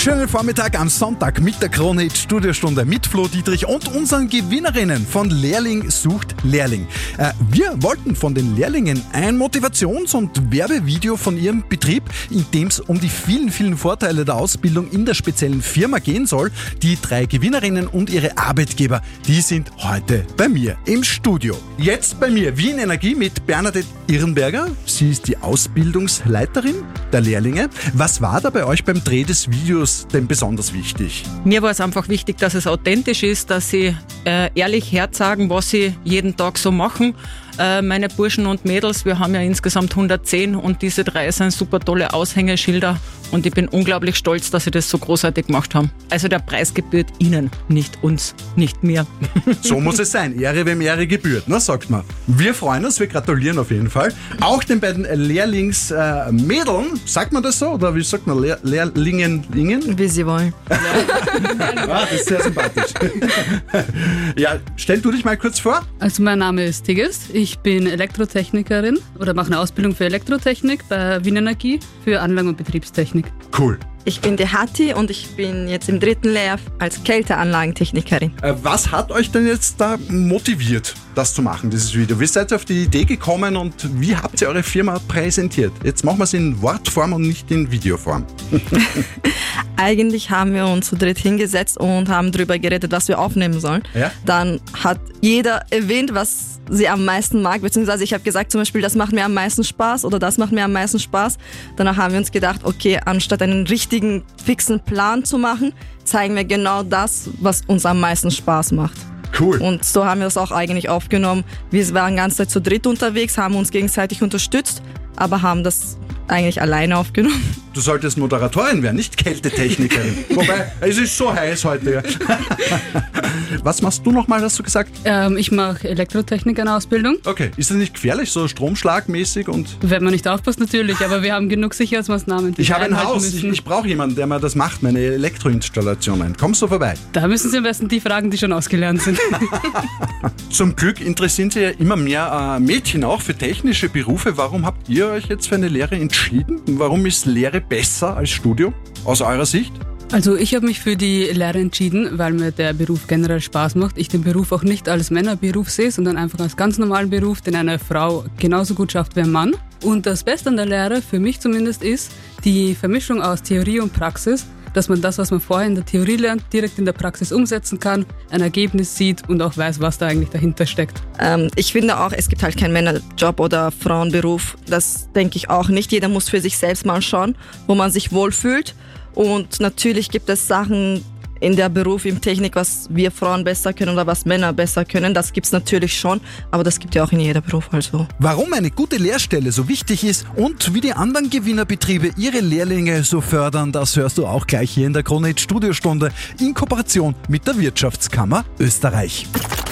Schönen Vormittag am Sonntag mit der Krone-Hit Studiostunde mit Flo Dietrich und unseren Gewinnerinnen von Lehrling sucht Lehrling. Wir wollten von den Lehrlingen ein Motivations- und Werbevideo von ihrem Betrieb, in dem es um die vielen, vielen Vorteile der Ausbildung in der speziellen Firma gehen soll. Die 3 Gewinnerinnen und ihre Arbeitgeber, die sind heute bei mir im Studio. Jetzt bei mir Wien Energie mit Bernadette Irrenberger. Sie ist die Ausbildungsleiterin der Lehrlinge. Was war da bei euch beim Dreh des Videos denn besonders wichtig? Mir war es einfach wichtig, dass es authentisch ist, dass sie ehrlich herzagen, was sie jeden Tag so machen. Meine Burschen und Mädels, wir haben ja insgesamt 110 und diese 3 sind super tolle Aushängeschilder und ich bin unglaublich stolz, dass sie das so großartig gemacht haben. Also der Preis gebührt ihnen, nicht uns, nicht mir. So muss es sein. Ehre, wem Ehre gebührt, ne, sagt man. Wir freuen uns, wir gratulieren auf jeden Fall. Auch den beiden Lehrlingsmädeln, sagt man das so? Oder wie sagt man? Lehrlingen? Wie sie wollen. Das ist sehr sympathisch. Ja, stell du dich mal kurz vor. Also mein Name ist Tigges, ich bin Elektrotechnikerin oder mache eine Ausbildung für Elektrotechnik bei Wien Energie für Anlagen- und Betriebstechnik. Cool. Ich bin die Hatti und ich bin jetzt im 3. Lehrjahr als Kälteanlagentechnikerin. Was hat euch denn jetzt da motiviert, das zu machen, dieses Video? Wie seid ihr auf die Idee gekommen und wie habt ihr eure Firma präsentiert? Jetzt machen wir es in Wortform und nicht in Videoform. Eigentlich haben wir uns zu dritt hingesetzt und haben darüber geredet, was wir aufnehmen sollen. Ja? Dann hat jeder erwähnt, was sie am meisten mag, beziehungsweise ich habe gesagt zum Beispiel, das macht mir am meisten Spaß oder das macht mir am meisten Spaß. Danach haben wir uns gedacht, okay, anstatt einen richtigen, fixen Plan zu machen, zeigen wir genau das, was uns am meisten Spaß macht. Cool. Und so haben wir das auch eigentlich aufgenommen. Wir waren die ganze Zeit zu dritt unterwegs, haben uns gegenseitig unterstützt, aber haben das eigentlich alleine aufgenommen. Du solltest Moderatorin werden, nicht Kältetechnikerin. Wobei, es ist so heiß heute. Was machst du nochmal, hast du gesagt? Ich mache Elektrotechnik eine Ausbildung. Okay, ist das nicht gefährlich, so stromschlagmäßig? Und Wenn man nicht aufpasst natürlich, aber wir haben genug Sicherheitsmaßnahmen, die ich wir habe ein einhalten Haus, müssen. ich brauche jemanden, der mir das macht, meine Elektroinstallationen. Kommst du vorbei? Da müssen Sie am besten die fragen, die schon ausgelernt sind. Zum Glück interessieren sich ja immer mehr Mädchen auch für technische Berufe. Warum habt ihr euch jetzt für eine Lehre entschieden? Warum ist Lehre besser als Studium aus eurer Sicht? Also ich habe mich für die Lehre entschieden, weil mir der Beruf generell Spaß macht. Ich den Beruf auch nicht als Männerberuf sehe, sondern einfach als ganz normalen Beruf, den eine Frau genauso gut schafft wie ein Mann. Und das Beste an der Lehre, für mich zumindest, ist die Vermischung aus Theorie und Praxis, dass man das, was man vorher in der Theorie lernt, direkt in der Praxis umsetzen kann, ein Ergebnis sieht und auch weiß, was da eigentlich dahinter steckt. Ich finde auch, es gibt halt keinen Männerjob oder Frauenberuf. Das denke ich auch nicht. Jeder muss für sich selbst mal schauen, wo man sich wohlfühlt. Und natürlich gibt es Sachen in der Beruf, in Technik, was wir Frauen besser können oder was Männer besser können. Das gibt's natürlich schon, aber das gibt ja auch in jedem Beruf also. Warum eine gute Lehrstelle so wichtig ist und wie die anderen Gewinnerbetriebe ihre Lehrlinge so fördern, das hörst du auch gleich hier in der Krone-Hit Studiostunde in Kooperation mit der Wirtschaftskammer Österreich.